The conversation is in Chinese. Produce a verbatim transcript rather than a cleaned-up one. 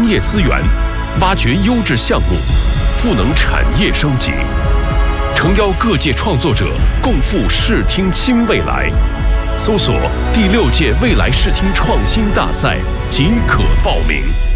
业资源，挖掘优质项目，赋能产业升级，诚邀各界创作者共赴视听新未来。搜索第六届未来视听创新大赛即可报名。